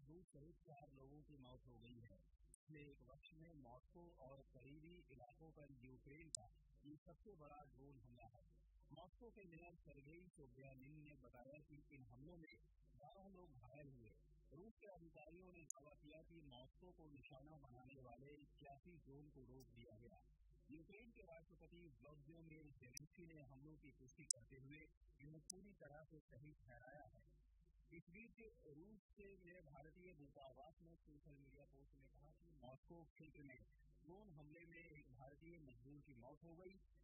मजदूर सहित 4 लोगों की मौत हो गई है। पिछले एक वर्ष में मॉस्को और करीबी इलाकों पर यूक्रेन का ये सबसे बड़ा ड्रोन हमला है। मॉस्को के मेयर सर्गेई सोबियानिन ने बताया कि इन हमलों में 12 लोग घायल हुए। रूस के अधिकारियों ने दावा किया कि मॉस्को को निशाना बनाने वाले 81 ड्रोन को रोक दिया गया। यूक्रेन के राष्ट्रपति व्लादिमीर ज़ेलेंस्की ने हमलों की पुष्टि करते हुए इन्हें पूरी तरह से सही ठहराया है। इस बीच रूस के भारतीय दूतावास ने सोशल मीडिया पोस्ट में कहा कि मॉस्को क्षेत्र में ड्रोन हमले में एक भारतीय मजदूर की मौत हो गई।